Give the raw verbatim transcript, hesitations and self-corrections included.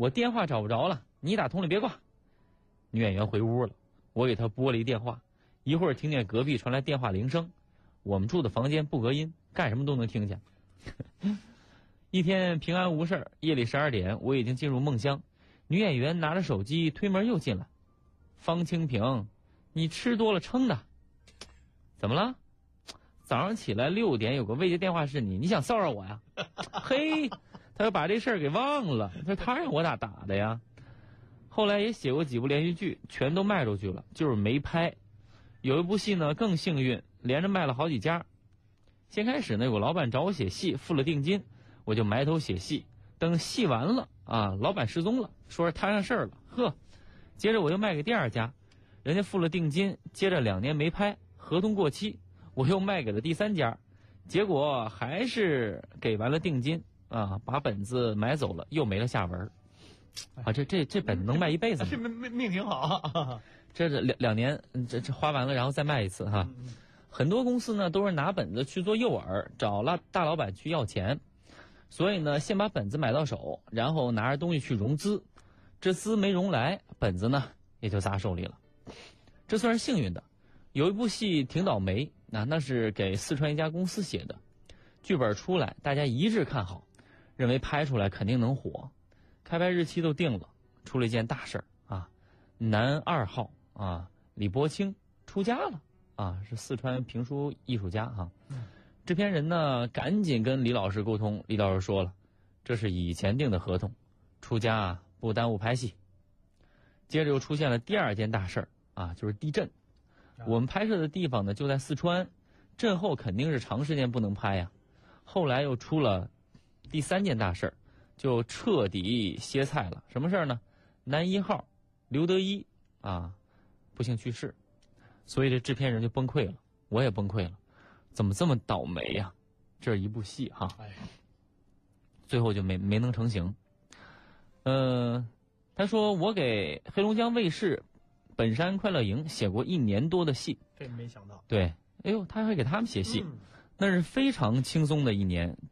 我电话找不着了，你打通了别挂。女演员回屋了，我给她拨了一电话，一会儿听见隔壁传来电话铃声。我们住的房间不隔音，干什么都能听见。一天平安无事，夜里十二点，我已经进入梦乡。女演员拿着手机推门又进来。方清平，你吃多了撑的。怎么了？早上起来六点有个未接电话是你，你想骚扰我呀？嘿，他又把这事儿给忘了，这他让我咋打的呀？后来也写过几部连续剧，全都卖出去了，就是没拍。有一部戏呢更幸运，连着卖了好几家。先开始呢，有个老板找我写戏，付了定金，我就埋头写戏。等戏完了啊，老板失踪了，说是摊上事儿了，呵。接着我又卖给第二家，人家付了定金，接着两年没拍，合同过期，我又卖给了第三家，结果还是给完了定金啊，把本子买走了，又没了下文。啊，这这这本能卖一辈子， 这命命命挺好。 这是两两年，这这花完了，然后再卖一次哈。嗯、很多公司呢都是拿本子去做诱饵，找了大老板去要钱，所以呢先把本子买到手，然后拿着东西去融资，这资没融来，本子呢也就砸手里了。这算是幸运的。有一部戏挺倒霉，那那是给四川一家公司写的，剧本出来，大家一致看好，认为拍出来肯定能火。开拍日期都定了，出了一件大事儿啊！男二号啊，李伯清出家了啊，是四川评书艺术家哈、啊。嗯、制片人呢，赶紧跟李老师沟通，李老师说了，这是以前定的合同，出家啊不耽误拍戏。接着又出现了第二件大事儿啊，就是地震。啊、我们拍摄的地方呢就在四川，震后肯定是长时间不能拍呀。后来又出了第三件大事儿。就彻底歇菜了。什么事儿呢？男一号刘德一啊，不幸去世，所以这制片人就崩溃了，我也崩溃了，怎么这么倒霉呀？这是一部戏哈，最后就没没能成型。嗯、呃，他说我给黑龙江卫视本山快乐营写过一年多的戏， 这没想到。 对，哎呦，他还给他们写戏。 嗯， 那是非常轻松的一年，